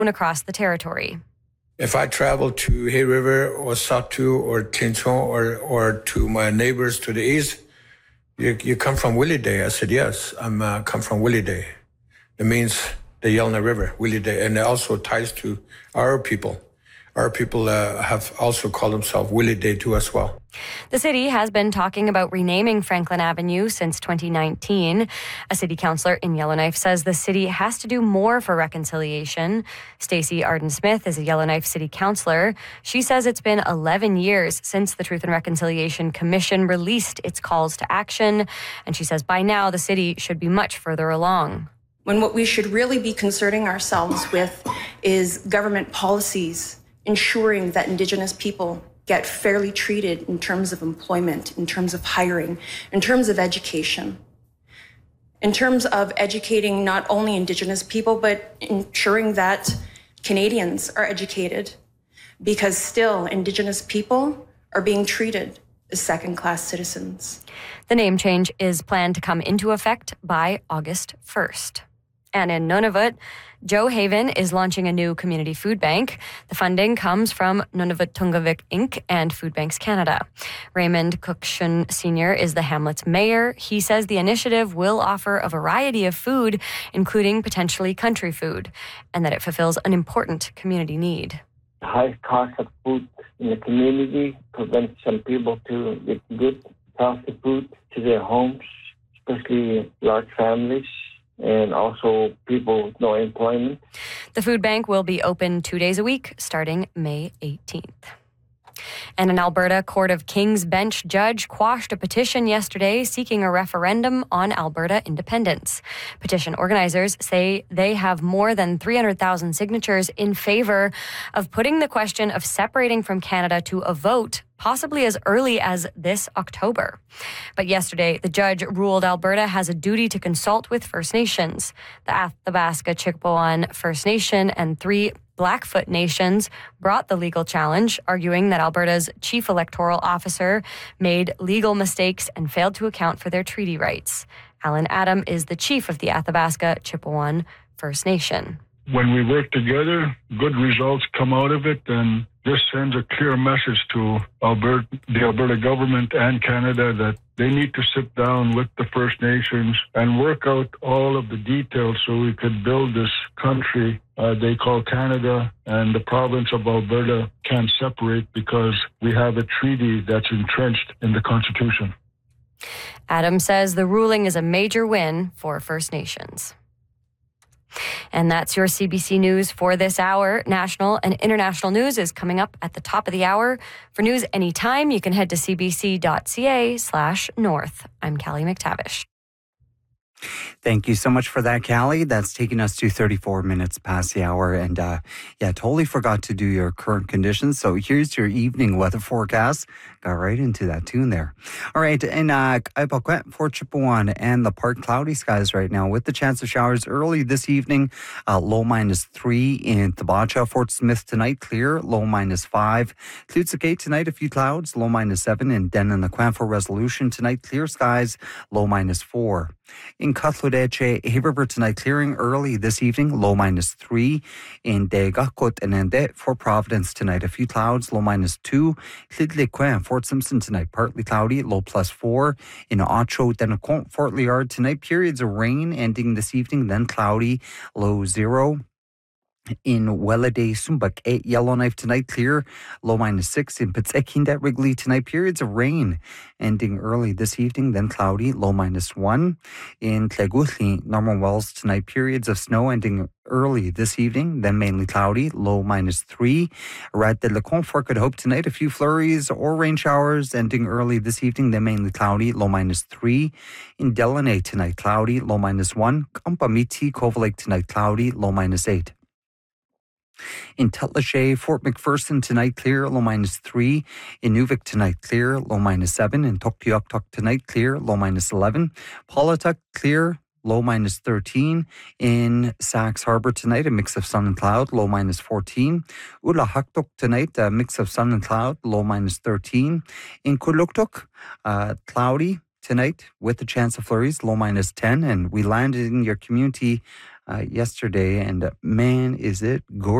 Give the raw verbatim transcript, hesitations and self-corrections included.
across the territory. If I travel to Hay River or Satu or Tinchon or, or to my neighbors to the east, you, you come from Willie Day? I said, yes, I'm uh, come from Willie Day. It means the Yelna River, Willie Day, and it also ties to our people. Our people uh, have also called themselves Willie Day too as well. The city has been talking about renaming Franklin Avenue since twenty nineteen. A city councillor in Yellowknife says the city has to do more for reconciliation. Stacey Arden-Smith is a Yellowknife city councillor. She says it's been eleven years since the Truth and Reconciliation Commission released its calls to action. And she says by now the city should be much further along. When what we should really be concerning ourselves with is government policies ensuring that Indigenous people get fairly treated in terms of employment, in terms of hiring, in terms of education, in terms of educating not only Indigenous people, but ensuring that Canadians are educated, because still Indigenous people are being treated as second-class citizens. The name change is planned to come into effect by August first. And in Nunavut, Joe Haven is launching a new community food bank. The funding comes from Nunavut Tungavik Incorporated and Food Banks Canada. Raymond Cookshun Senior is the hamlet's mayor. He says the initiative will offer a variety of food, including potentially country food, and that it fulfills an important community need. The high cost of food in the community prevents some people to get good, healthy food to their homes, especially large families, and also people with no employment. The food bank will be open two days a week starting May eighteenth. And an Alberta Court of King's Bench judge quashed a petition yesterday seeking a referendum on Alberta independence. Petition organizers say they have more than three hundred thousand signatures in favor of putting the question of separating from Canada to a vote, possibly as early as this October. But yesterday, the judge ruled Alberta has a duty to consult with First Nations. The Athabasca Chipewyan First Nation and three Blackfoot nations brought the legal challenge, arguing that Alberta's chief electoral officer made legal mistakes and failed to account for their treaty rights. Alan Adam is the chief of the Athabasca Chipewyan First Nation. When we work together, good results come out of it, and this sends a clear message to Alberta, the Alberta government and Canada, that they need to sit down with the First Nations and work out all of the details so we could build this country uh, they call Canada, and the province of Alberta can't separate because we have a treaty that's entrenched in the Constitution. Adam says the ruling is a major win for First Nations. And that's your C B C News for this hour. National and international news is coming up at the top of the hour. For news anytime, you can head to cbc.ca slash north. I'm Callie McTavish. Thank you so much for that, Callie. That's taking us to thirty-four minutes past the hour. And uh, yeah, totally forgot to do your current conditions. So here's your evening weather forecast. Got right into that tune there. All right, in uh, Fort Chipewyan and the Park, cloudy skies right now with the chance of showers early this evening. Uh, low minus three in Thibacha. Fort Smith tonight, clear, low minus five. Tlutskate tonight, a few clouds, low minus seven. In Denan-Aquan for Resolution tonight, clear skies, low minus four. In Katludeche, Hay River tonight, clearing early this evening, low minus three. In Degakot and Ende for Providence tonight, a few clouds, low minus two. Tlidlequin, Fort Simpson tonight, partly cloudy, low plus four. In Ocho, Denacont, Fort Liard tonight, periods of rain ending this evening, then cloudy, low zero. In Welladay, Sumbak, eight Yellowknife tonight, clear, low minus six. In Pitsekindet, Wrigley tonight, periods of rain ending early this evening, then cloudy, low minus one. In Tleguthli, Norman Wells tonight, periods of snow ending early this evening, then mainly cloudy, low minus three. Rat de la Confort could hope tonight a few flurries or rain showers ending early this evening, then mainly cloudy, low minus three. In Delaney tonight, cloudy, low minus one. Kampamiti, Cove Lake tonight, cloudy, low minus eight. In Tutlachet, Fort McPherson tonight, clear, low minus three. In Nuvik tonight, clear, low minus seven. In Tuktoyaktuk tonight, clear, low minus eleven. Paulatuk, clear, low minus thirteen. In Sax Harbor tonight, a mix of sun and cloud, low minus fourteen. Ulahaktuk tonight, a mix of sun and cloud, low minus thirteen. In Kuluktuk, uh, cloudy tonight with a chance of flurries, low minus ten. And we landed in your community uh, yesterday, and uh, man, is it gorgeous.